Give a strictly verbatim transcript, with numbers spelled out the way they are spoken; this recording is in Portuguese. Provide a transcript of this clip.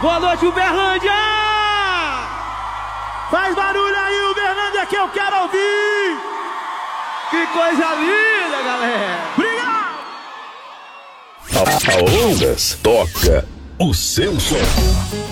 Boa noite, Uberlândia! Faz barulho aí, Uberlândia, que eu quero ouvir! Que coisa linda, galera! Obrigado! A Ondas toca o seu som.